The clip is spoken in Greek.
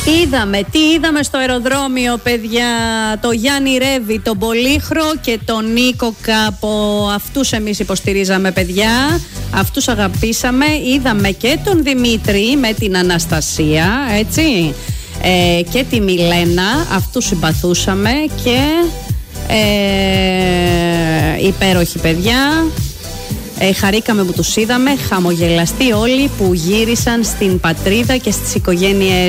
Τι είδαμε στο αεροδρόμιο, παιδιά? Το Γιάννη Ρέβη, τον Πολύχρο και τον Νίκο Κάπο. Αυτούς εμείς υποστηρίζαμε, παιδιά. Αυτούς αγαπήσαμε. Είδαμε και τον Δημήτρη με την Αναστασία, έτσι, και τη Μιλένα. Αυτούς συμπαθούσαμε και υπέροχοι, παιδιά. Χαρήκαμε που τους είδαμε, χαμογελαστοί όλοι που γύρισαν στην πατρίδα και στις οικογένειές